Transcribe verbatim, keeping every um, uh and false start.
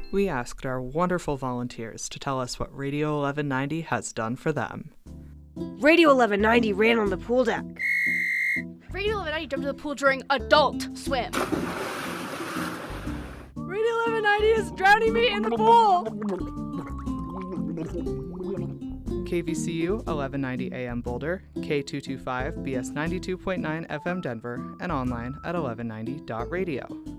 We asked our wonderful volunteers to tell us what Radio eleven ninety has done for them. Radio eleven ninety ran on the pool deck. Radio eleven ninety jumped in the pool during Adult Swim. Radio eleven ninety is drowning me in the pool. K V C U eleven ninety A M Boulder, K two twenty-five B S ninety-two point nine F M Denver, and online at eleven ninety dot radio.